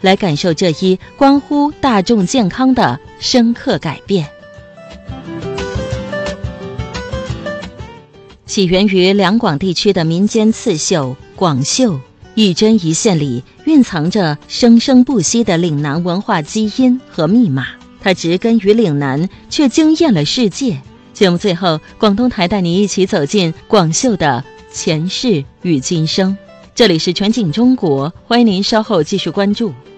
来感受这一关乎大众健康的深刻改变。起源于两广地区的民间刺绣广绣，一针一线里蕴藏着生生不息的岭南文化基因和密码，它植根于岭南，却惊艳了世界。节目最后，广东台带你一起走进广绣的前世与今生。这里是全景中国，欢迎您稍后继续关注。